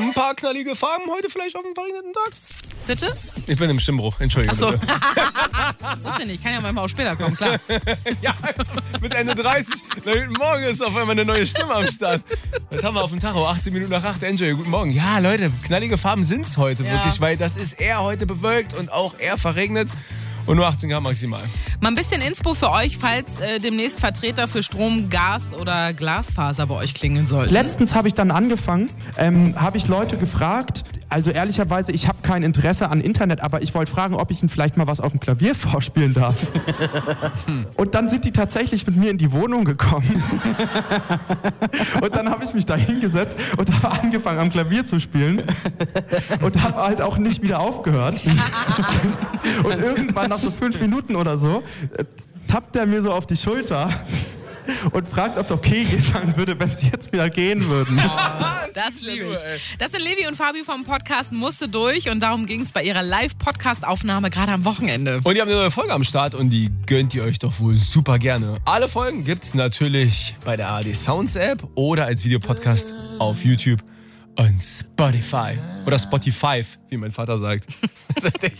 ein paar knallige Farben heute vielleicht auf dem verregneten Tag. Bitte? Ich bin im Stimmbruch, entschuldige Achso. bitte. Wusste nicht, kann ja manchmal auch später kommen, klar. Ja, also mit Ende 30, morgen ist auf einmal eine neue Stimme am Start. Das haben wir auf dem Tacho, 18 Minuten nach 8, Enjoy, guten Morgen. Ja, Leute, knallige Farben sind's heute wirklich, weil das ist eher heute bewölkt und auch eher verregnet. Und nur 18 Grad maximal. Mal ein bisschen Inspo für euch, falls demnächst Vertreter für Strom, Gas oder Glasfaser bei euch klingeln sollten. Letztens habe ich dann angefangen, habe ich Leute gefragt, also ehrlicherweise, ich habe kein Interesse an Internet, aber ich wollte fragen, ob ich ihnen vielleicht mal was auf dem Klavier vorspielen darf. Und dann sind die tatsächlich mit mir in die Wohnung gekommen. Und dann habe ich mich da hingesetzt und habe angefangen am Klavier zu spielen und habe halt auch nicht wieder aufgehört. Und irgendwann nach so 5 Minuten oder so tappt er mir so auf die Schulter und fragt, ob es okay sein würde, wenn sie jetzt wieder gehen würden. Das liebe ich. Das sind Levi und Fabi vom Podcast Musste durch und darum ging es bei ihrer Live-Podcast-Aufnahme gerade am Wochenende. Und ihr habt eine neue Folge am Start und die gönnt ihr euch doch wohl super gerne. Alle Folgen gibt's natürlich bei der ARD Sounds App oder als Videopodcast auf YouTube und Spotify. Oder Spotify, wie mein Vater sagt.